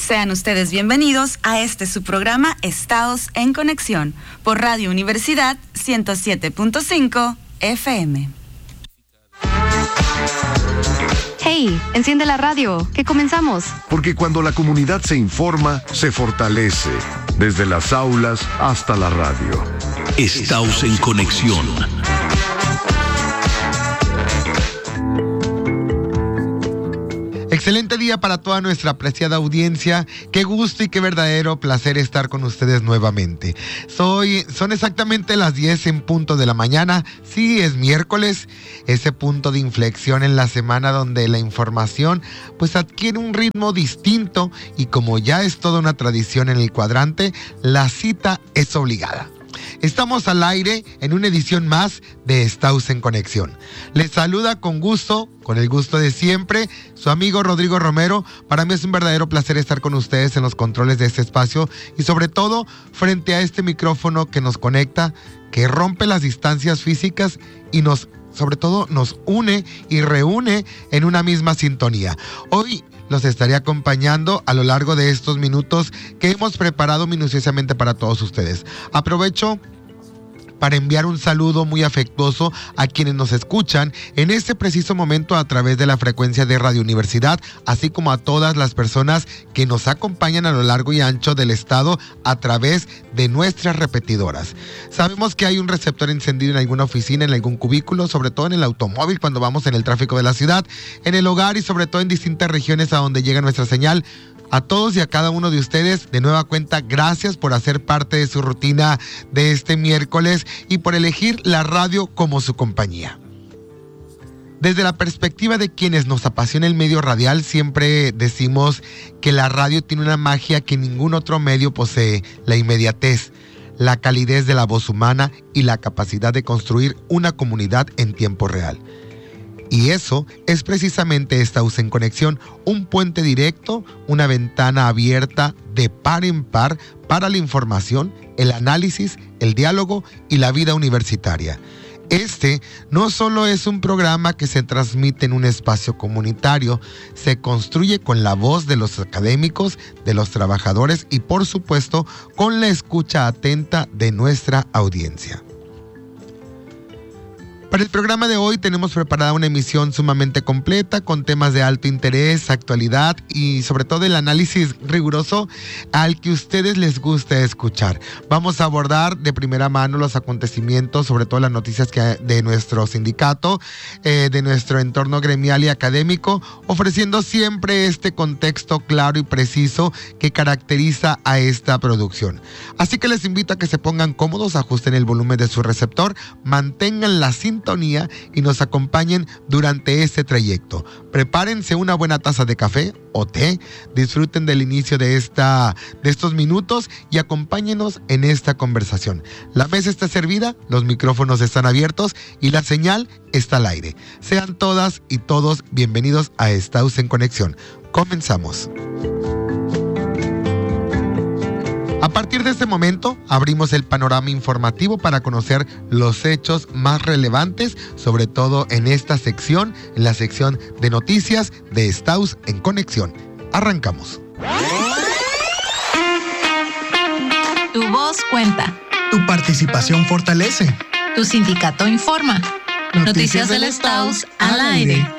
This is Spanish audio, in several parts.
Sean ustedes bienvenidos a su programa Estados en Conexión por Radio Universidad 107.5 FM. Hey, enciende la radio, que comenzamos. Porque cuando la comunidad se informa, se fortalece, desde las aulas hasta la radio. Estados en Conexión. Excelente día para toda nuestra apreciada audiencia. Qué gusto y qué verdadero placer estar con ustedes nuevamente. Son exactamente las 10 en punto de la mañana. Sí, es miércoles, ese punto de inflexión en la semana donde la información pues adquiere un ritmo distinto y como ya es toda una tradición en el cuadrante, la cita es obligada. Estamos al aire en una edición más de Estados en Conexión. Les saluda con el gusto de siempre, su amigo Rodrigo Romero. Para mí es un verdadero placer estar con ustedes en los controles de este espacio y sobre todo frente a este micrófono que nos conecta, que rompe las distancias físicas y sobre todo nos une y reúne en una misma sintonía. Hoy los estaré acompañando a lo largo de estos minutos que hemos preparado minuciosamente para todos ustedes. Aprovecho para enviar un saludo muy afectuoso a quienes nos escuchan en este preciso momento a través de la frecuencia de Radio Universidad, así como a todas las personas que nos acompañan a lo largo y ancho del estado a través de nuestras repetidoras. Sabemos que hay un receptor encendido en alguna oficina, en algún cubículo, sobre todo en el automóvil cuando vamos en el tráfico de la ciudad, en el hogar y sobre todo en distintas regiones a donde llega nuestra señal. A todos y a cada uno de ustedes, de nueva cuenta, gracias por hacer parte de su rutina de este miércoles y por elegir la radio como su compañía. Desde la perspectiva de quienes nos apasiona el medio radial, siempre decimos que la radio tiene una magia que ningún otro medio posee: la inmediatez, la calidez de la voz humana y la capacidad de construir una comunidad en tiempo real. Y eso es precisamente Estados en Conexión, un puente directo, una ventana abierta de par en par para la información, el análisis, el diálogo y la vida universitaria. Este no solo es un programa que se transmite en un espacio comunitario, se construye con la voz de los académicos, de los trabajadores y por supuesto con la escucha atenta de nuestra audiencia. Para el programa de hoy tenemos preparada una emisión sumamente completa con temas de alto interés, actualidad y sobre todo el análisis riguroso al que a ustedes les gusta escuchar. Vamos a abordar de primera mano los acontecimientos, sobre todo las noticias de nuestro sindicato, de nuestro entorno gremial y académico, ofreciendo siempre este contexto claro y preciso que caracteriza a esta producción. Así que les invito a que se pongan cómodos, ajusten el volumen de su receptor, mantengan la sintonía y nos acompañen durante este trayecto. Prepárense una buena taza de café o té, disfruten del inicio de estos minutos y acompáñenos en esta conversación. La mesa está servida, los micrófonos están abiertos y la señal está al aire. Sean todas y todos bienvenidos a Estados en Conexión. Comenzamos. A partir de este momento, abrimos el panorama informativo para conocer los hechos más relevantes, sobre todo en esta sección, en la sección de noticias de Estados en Conexión. Arrancamos. Tu voz cuenta. Tu participación fortalece. Tu sindicato informa. Noticias del Estados al aire.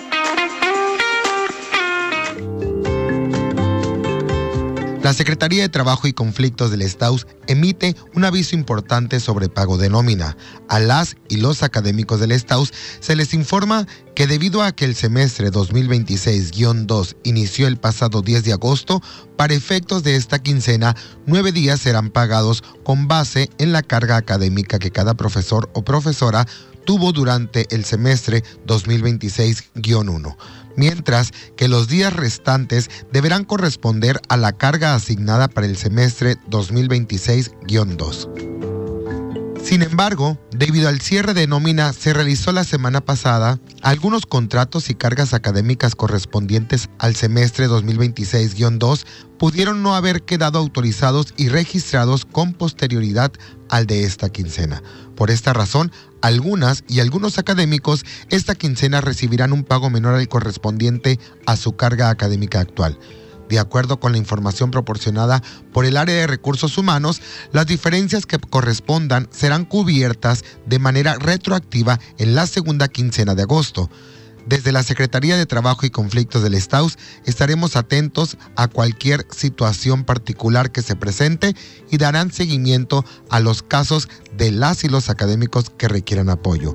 La Secretaría de Trabajo y Conflictos del Estados emite un aviso importante sobre pago de nómina. A las y los académicos del Estados se les informa que debido a que el semestre 2026-2 inició el pasado 10 de agosto, para efectos de esta quincena, 9 días serán pagados con base en la carga académica que cada profesor o profesora tuvo durante el semestre 2026-1, mientras que los días restantes deberán corresponder a la carga asignada para el semestre 2026-2. Sin embargo, debido al cierre de nómina se realizó la semana pasada, algunos contratos y cargas académicas correspondientes al semestre 2026-2 pudieron no haber quedado autorizados y registrados con posterioridad al de esta quincena. Por esta razón, algunas y algunos académicos esta quincena recibirán un pago menor al correspondiente a su carga académica actual. De acuerdo con la información proporcionada por el área de recursos humanos, las diferencias que correspondan serán cubiertas de manera retroactiva en la segunda quincena de agosto. Desde la Secretaría de Trabajo y Conflictos del STAUS estaremos atentos a cualquier situación particular que se presente y darán seguimiento a los casos de las y los académicos que requieran apoyo.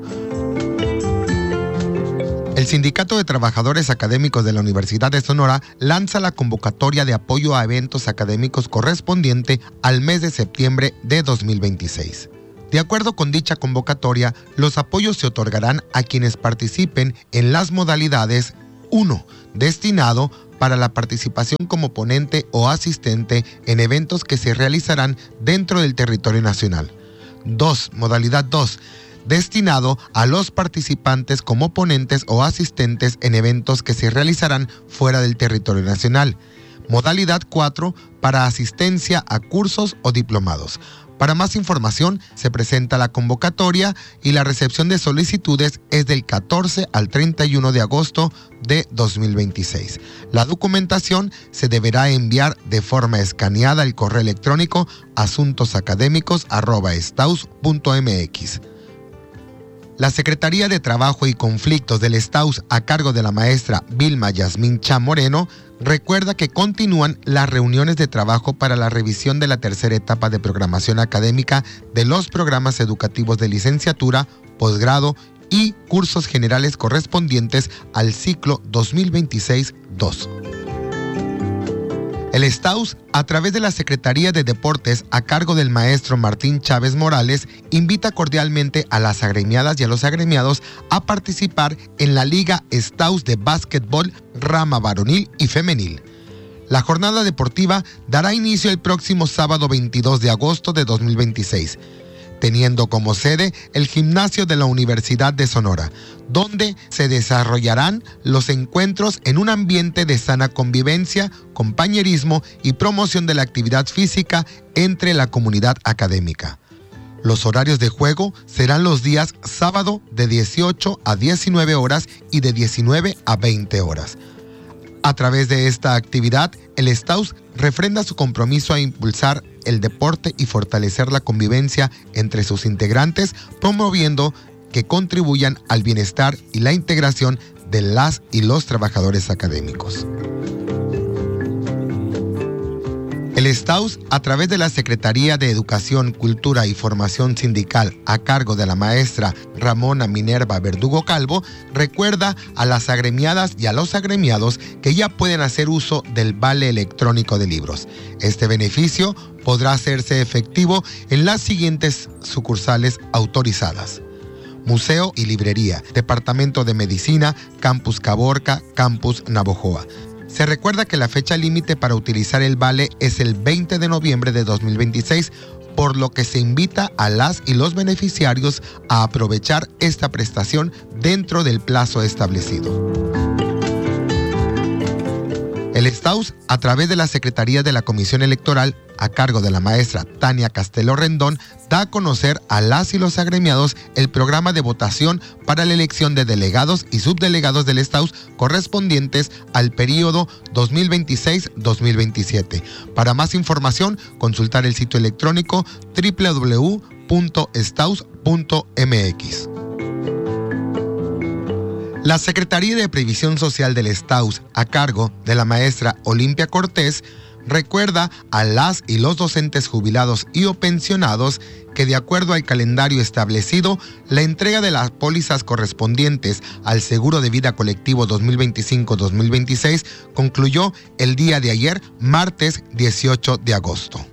El Sindicato de Trabajadores Académicos de la Universidad de Sonora lanza la convocatoria de apoyo a eventos académicos correspondiente al mes de septiembre de 2026. De acuerdo con dicha convocatoria, los apoyos se otorgarán a quienes participen en las modalidades 1. Destinado para la participación como ponente o asistente en eventos que se realizarán dentro del territorio nacional. 2. Modalidad 2. Destinado a los participantes como ponentes o asistentes en eventos que se realizarán fuera del territorio nacional. Modalidad 4. Para asistencia a cursos o diplomados. Para más información, se presenta la convocatoria y la recepción de solicitudes es del 14 al 31 de agosto de 2026. La documentación se deberá enviar de forma escaneada al correo electrónico asuntosacadémicos@staus.mx. La Secretaría de Trabajo y Conflictos del STAUS, a cargo de la maestra Vilma Yasmín Chá Moreno, recuerda que continúan las reuniones de trabajo para la revisión de la tercera etapa de programación académica de los programas educativos de licenciatura, posgrado y cursos generales correspondientes al ciclo 2026-2. El STAUS, a través de la Secretaría de Deportes a cargo del maestro Martín Chávez Morales, invita cordialmente a las agremiadas y a los agremiados a participar en la Liga STAUS de Básquetbol rama varonil y femenil. La jornada deportiva dará inicio el próximo sábado 22 de agosto de 2026. Teniendo como sede el gimnasio de la Universidad de Sonora, donde se desarrollarán los encuentros en un ambiente de sana convivencia, compañerismo y promoción de la actividad física entre la comunidad académica. Los horarios de juego serán los días sábado de 18 a 19 horas y de 19 a 20 horas. A través de esta actividad, el STAUS refrenda su compromiso a impulsar el deporte y fortalecer la convivencia entre sus integrantes, promoviendo que contribuyan al bienestar y la integración de las y los trabajadores académicos. El STAUS, a través de la Secretaría de Educación, Cultura y Formación Sindical a cargo de la maestra Ramona Minerva Verdugo Calvo, recuerda a las agremiadas y a los agremiados que ya pueden hacer uso del vale electrónico de libros. Este beneficio podrá hacerse efectivo en las siguientes sucursales autorizadas: Museo y Librería, Departamento de Medicina, Campus Caborca, Campus Navojoa. Se recuerda que la fecha límite para utilizar el vale es el 20 de noviembre de 2026, por lo que se invita a las y los beneficiarios a aprovechar esta prestación dentro del plazo establecido. El STAUS, a través de la Secretaría de la Comisión Electoral, a cargo de la maestra Tania Castelo Rendón, da a conocer a las y los agremiados el programa de votación para la elección de delegados y subdelegados del STAUS correspondientes al periodo 2026-2027. Para más información, consultar el sitio electrónico www.staus.mx. La Secretaría de Previsión Social del STAUS, a cargo de la maestra Olimpia Cortés, recuerda a las y los docentes jubilados y o pensionados que, de acuerdo al calendario establecido, la entrega de las pólizas correspondientes al Seguro de Vida Colectivo 2025-2026 concluyó el día de ayer, martes 18 de agosto.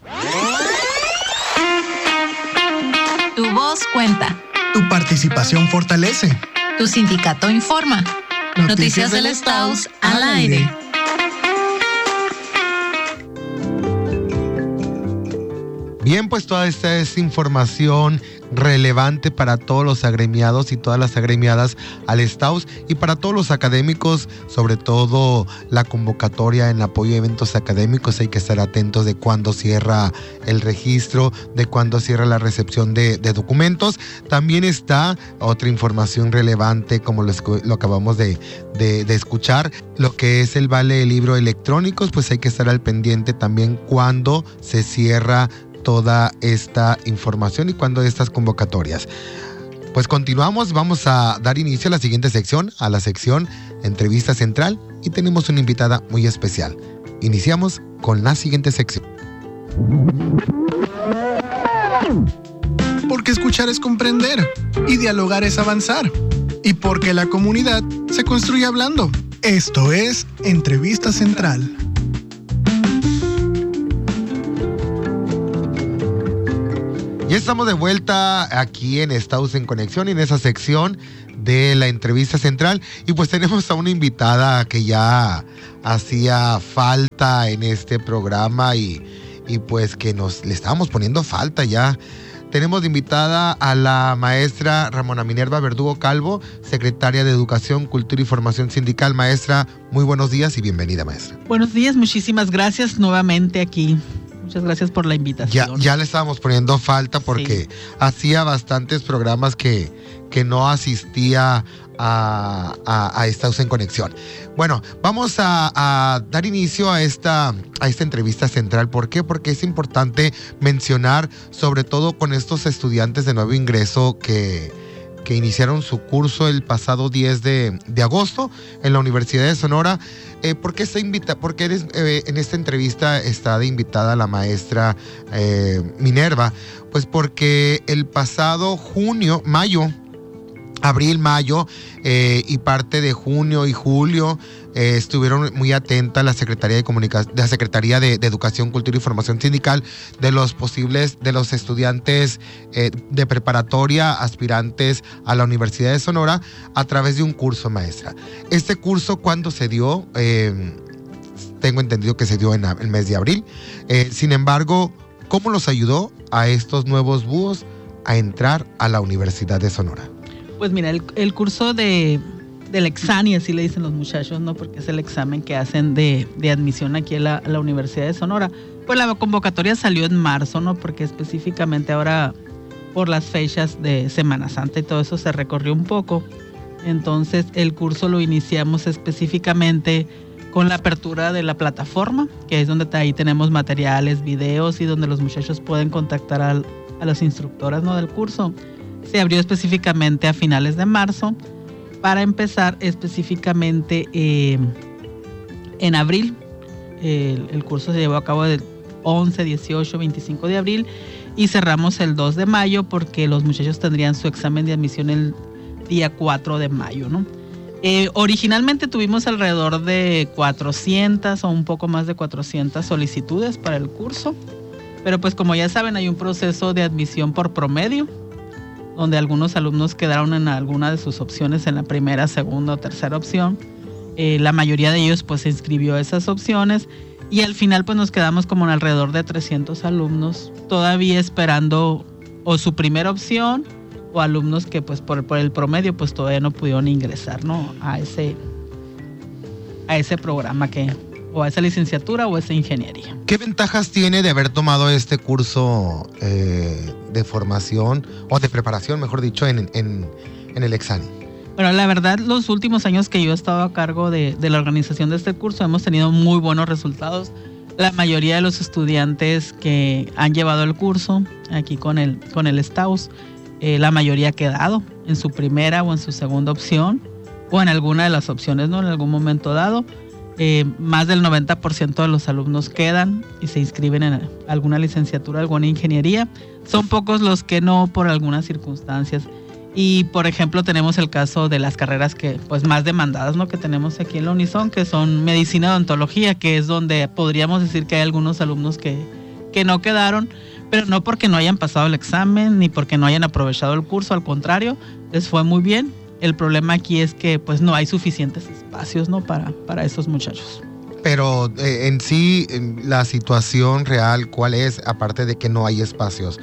Tu voz cuenta. Tu participación fortalece. Tu sindicato informa. Noticias del STAUS al aire. Bien, pues toda esta es información relevante para todos los agremiados y todas las agremiadas al STAUS y para todos los académicos, sobre todo la convocatoria en apoyo a eventos académicos. Hay que estar atentos de cuándo cierra el registro, de cuándo cierra la recepción de documentos. También está otra información relevante, como lo acabamos de escuchar, lo que es el vale de libro electrónicos. Pues hay que estar al pendiente también cuándo se cierra toda esta información y cuándo estas convocatorias. Pues continuamos, vamos a dar inicio a la siguiente sección, a la sección Entrevista Central, y tenemos una invitada muy especial. Iniciamos con la siguiente sección. Porque escuchar es comprender y dialogar es avanzar. Y porque la comunidad se construye hablando. Esto es Entrevista Central. Ya estamos de vuelta aquí en STAUS en Conexión, en esa sección de la Entrevista Central, y pues tenemos a una invitada que ya hacía falta en este programa y pues que le estábamos poniendo falta ya. Tenemos de invitada a la maestra Ramona Minerva Verdugo Calvo, secretaria de Educación, Cultura y Formación Sindical. Maestra, muy buenos días y bienvenida, maestra. Buenos días, muchísimas gracias nuevamente aquí. Muchas gracias por la invitación. Ya le estábamos poniendo falta porque sí, hacía bastantes programas que no asistía a STAUS en Conexión. Bueno, vamos a dar inicio a esta entrevista central. ¿Por qué? Porque es importante mencionar, sobre todo con estos estudiantes de nuevo ingreso que iniciaron su curso el pasado 10 de agosto en la Universidad de Sonora. ¿Por qué en esta entrevista está de invitada la maestra Minerva? Pues porque el pasado abril, mayo y parte de junio y julio estuvieron muy atentas la Secretaría de Educación, Cultura y Formación Sindical de los estudiantes de preparatoria, aspirantes a la Universidad de Sonora a través de un curso, maestra. Este curso, ¿cuándo se dio? Tengo entendido que se dio en el mes de abril. Sin embargo, ¿cómo los ayudó a estos nuevos búhos a entrar a la Universidad de Sonora? Pues mira, el curso del examen, así le dicen los muchachos, ¿no? Porque es el examen que hacen de admisión aquí a la Universidad de Sonora. Pues la convocatoria salió en marzo, ¿no? Porque específicamente ahora por las fechas de Semana Santa y todo eso se recorrió un poco. Entonces el curso lo iniciamos específicamente con la apertura de la plataforma, que es donde ahí tenemos materiales, videos y donde los muchachos pueden contactar a las instructoras, ¿no? Del curso. Se abrió específicamente a finales de marzo para empezar específicamente en abril. El curso se llevó a cabo del 11, 18, 25 de abril y cerramos el 2 de mayo porque los muchachos tendrían su examen de admisión el día 4 de mayo, ¿no? Originalmente tuvimos alrededor de 400 o un poco más de 400 solicitudes para el curso, pero pues como ya saben hay un proceso de admisión por promedio, donde algunos alumnos quedaron en alguna de sus opciones en la primera, segunda o tercera opción. La mayoría de ellos pues se inscribió a esas opciones y al final pues nos quedamos como en alrededor de 300 alumnos todavía esperando o su primera opción o alumnos que pues por el promedio pues todavía no pudieron ingresar, ¿no? a ese programa o a esa licenciatura o a esa ingeniería. ¿Qué ventajas tiene de haber tomado este curso de formación o de preparación, mejor dicho, en el examen? Bueno, la verdad, los últimos años que yo he estado a cargo de la organización de este curso hemos tenido muy buenos resultados. La mayoría de los estudiantes que han llevado el curso aquí con el STAUS, la mayoría ha quedado en su primera o en su segunda opción o en alguna de las opciones, ¿no? En algún momento dado. Más del 90% de los alumnos quedan y se inscriben en alguna licenciatura, alguna ingeniería. Son pocos los que no por algunas circunstancias. Y por ejemplo tenemos el caso de las carreras que pues más demandadas, ¿no? Que tenemos aquí en la Unison, que son medicina y odontología, que es donde podríamos decir que hay algunos alumnos que no quedaron, pero no porque no hayan pasado el examen ni porque no hayan aprovechado el curso, al contrario, les fue muy bien. El problema aquí es que pues no hay suficientes espacios, ¿no? para estos muchachos. Pero en sí, la situación real, ¿cuál es? Aparte de que no hay espacios.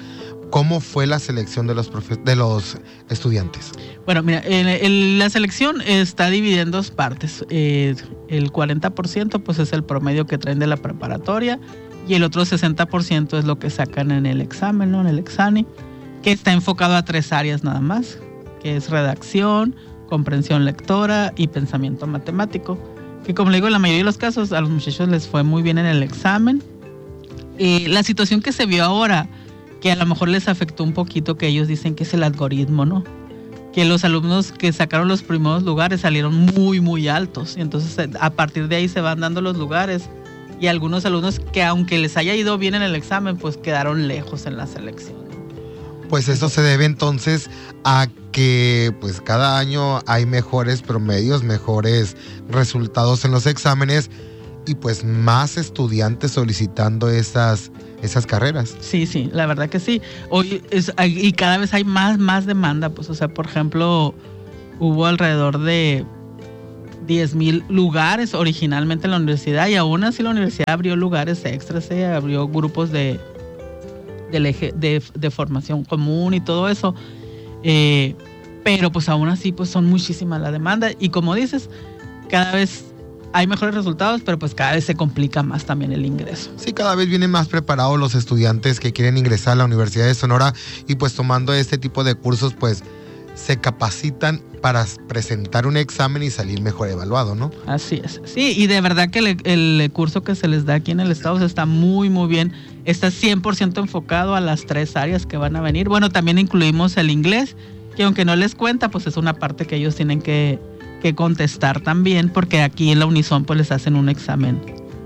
¿cómo fue la selección de los estudiantes? Bueno, mira, la selección está dividida en dos partes. El 40% pues es el promedio que traen de la preparatoria y el otro 60% es lo que sacan en el examen, ¿no? En el Exani, que está enfocado a 3 áreas nada más, que es redacción, comprensión lectora y pensamiento matemático. Que como le digo, en la mayoría de los casos a los muchachos les fue muy bien en el examen. La situación que se vio ahora, que a lo mejor les afectó un poquito, que ellos dicen que es el algoritmo, ¿no? Que los alumnos que sacaron los primeros lugares salieron muy, muy altos. Y entonces a partir de ahí se van dando los lugares. Y algunos alumnos que aunque les haya ido bien en el examen, pues quedaron lejos en la selección. Pues eso se debe entonces a que pues cada año hay mejores promedios, mejores resultados en los exámenes y pues más estudiantes solicitando esas carreras. Sí, la verdad que sí. Hoy y cada vez hay más demanda, pues, o sea, por ejemplo, hubo alrededor de 10,000 lugares originalmente en la universidad y aún así la universidad abrió lugares extras, abrió grupos de formación común y todo eso. Pero pues aún así pues son muchísimas la demanda y como dices, cada vez hay mejores resultados, pero pues cada vez se complica más también el ingreso. Sí, cada vez vienen más preparados los estudiantes que quieren ingresar a la Universidad de Sonora y pues tomando este tipo de cursos pues se capacitan para presentar un examen y salir mejor evaluado, ¿no? Así es. Sí, y de verdad que el curso que se les da aquí en el estado está muy, muy bien. Está 100% enfocado a las 3 áreas que van a venir. Bueno, también incluimos el inglés, que aunque no les cuenta, pues es una parte que ellos tienen que contestar también, porque aquí en la Unison pues les hacen un examen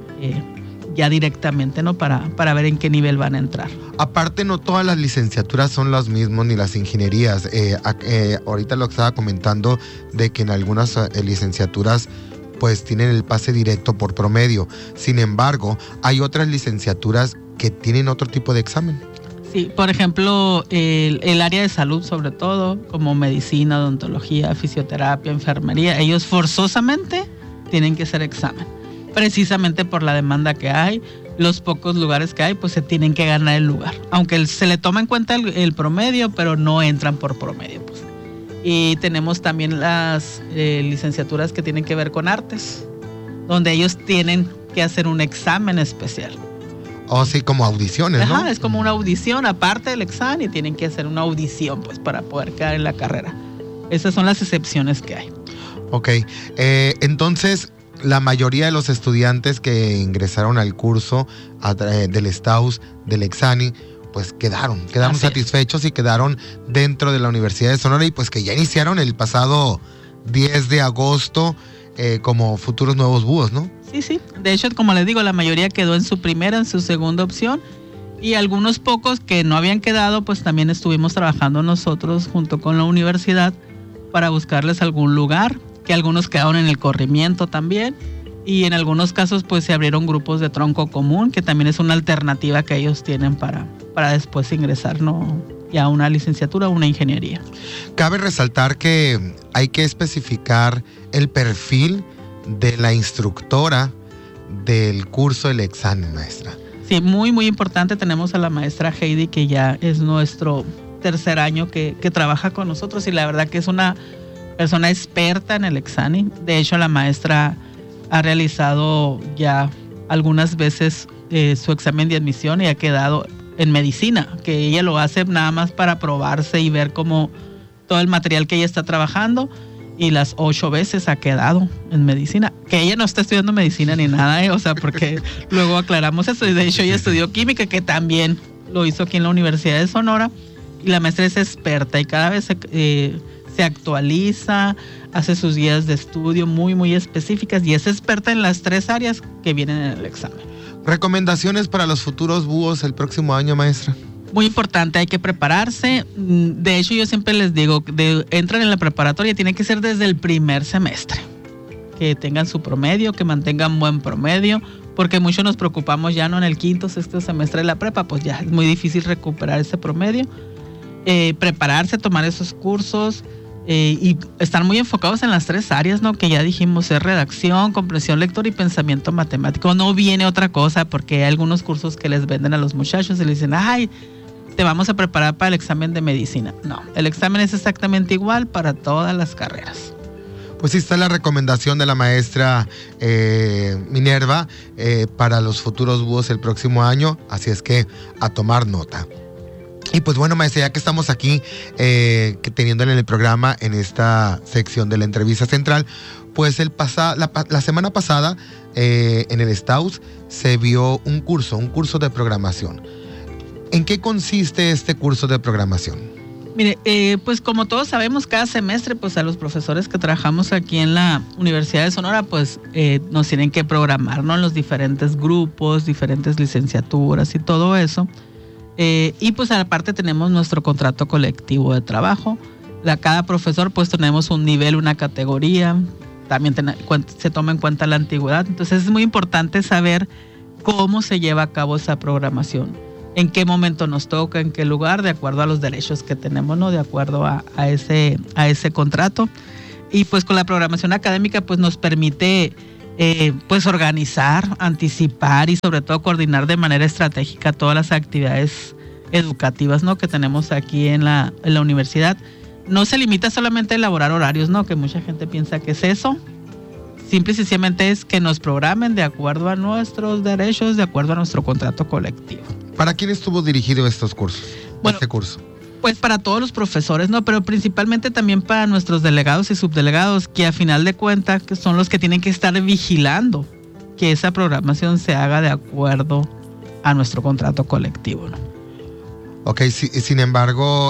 ya directamente, ¿no? Para ver en qué nivel van a entrar. Aparte, no todas las licenciaturas son las mismas, ni las ingenierías. Ahorita lo que estaba comentando de que en algunas licenciaturas pues tienen el pase directo por promedio. Sin embargo, hay otras licenciaturas que tienen otro tipo de examen. Sí, por ejemplo, el área de salud sobre todo, como medicina, odontología, fisioterapia, enfermería, ellos forzosamente tienen que hacer examen. Precisamente por la demanda que hay, los pocos lugares que hay, pues se tienen que ganar el lugar. Aunque se le toma en cuenta el promedio, pero no entran por promedio. Pues. Y tenemos también las licenciaturas que tienen que ver con artes, donde ellos tienen que hacer un examen especial. Sí, como audiciones, ¿no? Ajá, es como una audición, aparte del examen, y tienen que hacer una audición, pues, para poder quedar en la carrera. Esas son las excepciones que hay. Ok, entonces la mayoría de los estudiantes que ingresaron al curso del STAUS, del Exani, pues quedaron satisfechos y quedaron dentro de la Universidad de Sonora y pues que ya iniciaron el pasado 10 de agosto como futuros nuevos búhos, ¿no? Sí. De hecho, como les digo, la mayoría quedó en su primera, en su segunda opción y algunos pocos que no habían quedado, pues también estuvimos trabajando nosotros junto con la universidad para buscarles algún lugar, que algunos quedaron en el corrimiento también y en algunos casos pues se abrieron grupos de tronco común, que también es una alternativa que ellos tienen para después ingresar, ¿no? Ya a una licenciatura o una ingeniería. Cabe resaltar que hay que especificar el perfil de la instructora del curso del examen, maestra. Sí, muy, muy importante. Tenemos a la maestra Heidi, que ya es nuestro tercer año que trabaja con nosotros y la verdad que es una persona experta en el examen. De hecho, la maestra ha realizado ya algunas veces su examen de admisión y ha quedado en medicina, que ella lo hace nada más para probarse y ver cómo todo el material que ella está trabajando, y las 8 veces ha quedado en medicina, que ella no está estudiando medicina ni nada, o sea, porque luego aclaramos eso. De hecho, ella estudió química, que también lo hizo aquí en la Universidad de Sonora, y la maestra es experta y cada vez se actualiza, hace sus guías de estudio muy, muy específicas y es experta en las 3 áreas que vienen en el examen. ¿Recomendaciones para los futuros búhos el próximo año, maestra? Muy importante, hay que prepararse. De hecho, yo siempre les digo, entran en la preparatoria, tiene que ser desde el primer semestre. Que tengan su promedio, que mantengan buen promedio, porque muchos nos preocupamos ya no en el 5º, 6º semestre de la prepa, pues ya es muy difícil recuperar ese promedio. Prepararse, tomar esos cursos y estar muy enfocados en las 3 áreas, ¿no? Que ya dijimos, es redacción, comprensión lectora y pensamiento matemático. No viene otra cosa, porque hay algunos cursos que les venden a los muchachos y les dicen, ay, te vamos a preparar para el examen de medicina. No, el examen es exactamente igual para todas las carreras. Pues sí está la recomendación de la maestra Minerva para los futuros búhos el próximo año, así es que a tomar nota. Y pues bueno, maestra, ya que estamos aquí teniéndole en el programa, en esta sección de la entrevista central, pues la semana pasada en el STAUS se vio un curso de programación. ¿En qué consiste este curso de programación? Mire, pues como todos sabemos, cada semestre, pues a los profesores que trabajamos aquí en la Universidad de Sonora, pues nos tienen que programar, ¿no? En los diferentes grupos, diferentes licenciaturas y todo eso. Y pues aparte tenemos nuestro contrato colectivo de trabajo. Cada profesor pues tenemos un nivel, una categoría. También se toma en cuenta la antigüedad. Entonces es muy importante saber cómo se lleva a cabo esa programación. En qué momento nos toca, en qué lugar, de acuerdo a los derechos que tenemos, ¿no? De acuerdo a ese contrato. Y pues con la programación académica pues nos permite pues organizar, anticipar y sobre todo coordinar de manera estratégica todas las actividades educativas, ¿no? Que tenemos aquí en la universidad. No se limita solamente a elaborar horarios, ¿no? Que mucha gente piensa que es eso. Simple y sencillamente es que nos programen de acuerdo a nuestros derechos, de acuerdo a nuestro contrato colectivo. ¿Para quién estuvo dirigido estos cursos? Bueno, este curso. Pues para todos los profesores, ¿no? Pero principalmente también para nuestros delegados y subdelegados, que a final de cuentas que son los que tienen que estar vigilando que esa programación se haga de acuerdo a nuestro contrato colectivo, ¿no? Ok, sin embargo,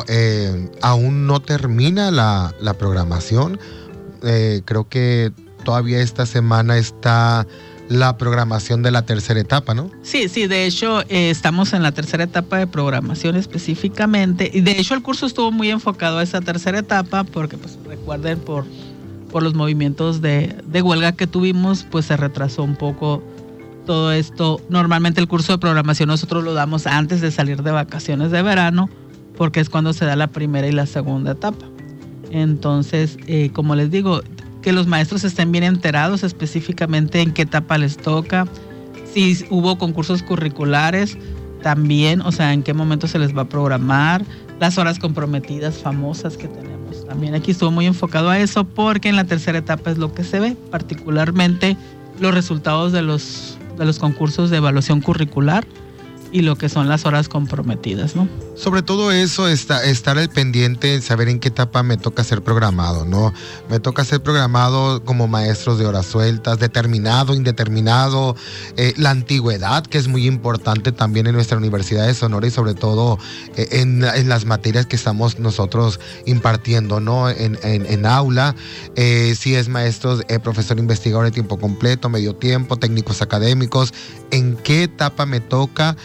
aún no termina la programación. Creo que todavía esta semana está la programación de la tercera etapa, ¿no? Sí, de hecho estamos en la tercera etapa de programación específicamente, y de hecho el curso estuvo muy enfocado a esa tercera etapa porque pues recuerden por los movimientos de huelga que tuvimos, pues se retrasó un poco todo esto. Normalmente el curso de programación nosotros lo damos antes de salir de vacaciones de verano porque es cuando se da la primera y la segunda etapa. Entonces, como les digo, que los maestros estén bien enterados específicamente en qué etapa les toca, si hubo concursos curriculares también, o sea, en qué momento se les va a programar, las horas comprometidas famosas que tenemos. También aquí estuvo muy enfocado a eso porque en la tercera etapa es lo que se ve, particularmente los resultados de los concursos de evaluación curricular y lo que son las horas comprometidas, ¿no? Sobre todo eso, estar al pendiente, saber en qué etapa me toca ser programado, ¿no? Me toca ser programado como maestros de horas sueltas, determinado, indeterminado, la antigüedad, que es muy importante también en nuestra Universidad de Sonora y sobre todo en las materias que estamos nosotros impartiendo, ¿no? En aula, si es maestros, profesor investigador de tiempo completo, medio tiempo, técnicos académicos, en qué etapa me toca,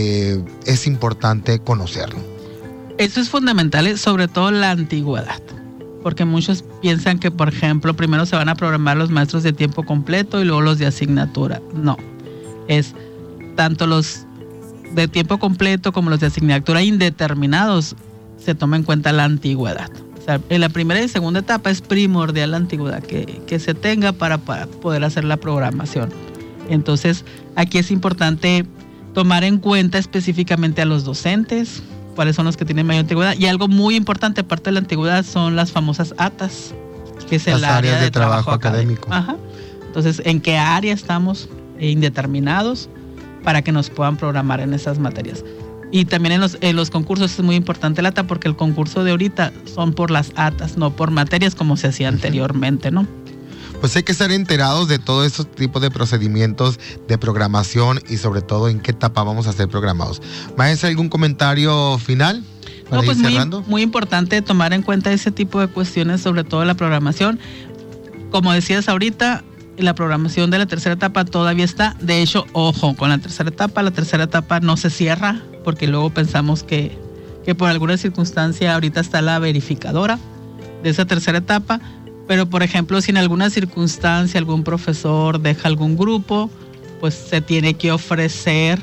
es importante conocerlo. Eso es fundamental, sobre todo la antigüedad, porque muchos piensan que, por ejemplo, primero se van a programar los maestros de tiempo completo y luego los de asignatura. No, es tanto los de tiempo completo como los de asignatura indeterminados, se toma en cuenta la antigüedad. O sea, en la primera y segunda etapa es primordial la antigüedad que se tenga para poder hacer la programación. Entonces, aquí es importante tomar en cuenta específicamente a los docentes, cuáles son los que tienen mayor antigüedad. Y algo muy importante, aparte de la antigüedad, son las famosas ATAs, que es el área de trabajo académico. Ajá. Entonces, ¿en qué área estamos indeterminados para que nos puedan programar en esas materias? Y también en los concursos es muy importante la ATA, porque el concurso de ahorita son por las ATAs, no por materias como se hacía anteriormente, ¿no? Pues hay que estar enterados de todos estos tipos de procedimientos de programación y sobre todo en qué etapa vamos a ser programados. Maestra, ¿algún comentario final? No, pues muy importante tomar en cuenta ese tipo de cuestiones, sobre todo la programación. Como decías ahorita, la programación de la tercera etapa todavía está. De hecho, ojo con la tercera etapa no se cierra, porque luego pensamos que por alguna circunstancia ahorita está la verificadora de esa tercera etapa. Pero, por ejemplo, si en alguna circunstancia algún profesor deja algún grupo, pues se tiene que ofrecer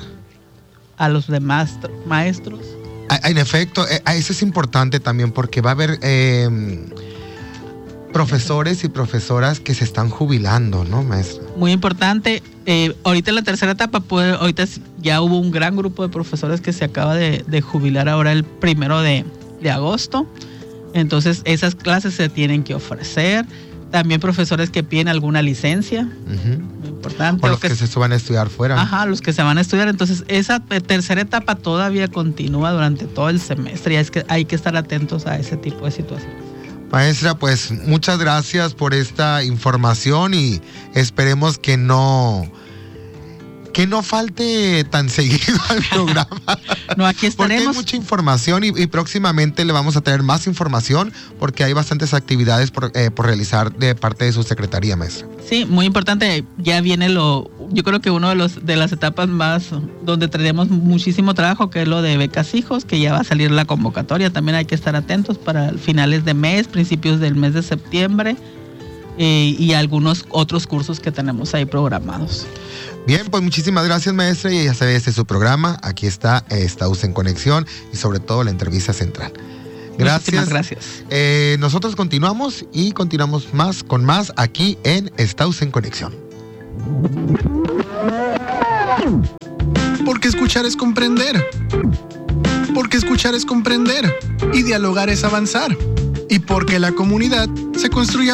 a los demás maestros. En efecto, eso es importante también porque va a haber profesores y profesoras que se están jubilando, ¿no, maestra? Muy importante. Ahorita en la tercera etapa, ahorita ya hubo un gran grupo de profesores que se acaba de jubilar ahora el 1 de agosto. Entonces, esas clases se tienen que ofrecer. También profesores que piden alguna licencia. Muy importante. O los que se van a estudiar fuera. Ajá, los que se van a estudiar. Entonces, esa tercera etapa todavía continúa durante todo el semestre y es que hay que estar atentos a ese tipo de situaciones. Maestra, pues muchas gracias por esta información y esperemos que no falte tan seguido al programa. No, aquí estaremos. Porque hay mucha información y próximamente le vamos a traer más información porque hay bastantes actividades por realizar de parte de su secretaría, maestra. Sí, muy importante. Ya viene yo creo que uno de las etapas más donde traemos muchísimo trabajo, que es lo de becas hijos, que ya va a salir la convocatoria. También hay que estar atentos para finales de mes, principios del mes de septiembre y algunos otros cursos que tenemos ahí programados. Bien, pues muchísimas gracias, maestra, y ya sabe, este es su programa. Aquí está Estados en Conexión y sobre todo la entrevista central. Gracias. Muchísimas gracias. Nosotros continuamos con más aquí en Estados en Conexión. Porque escuchar es comprender. Porque escuchar es comprender. Y dialogar es avanzar. Y porque la comunidad se construye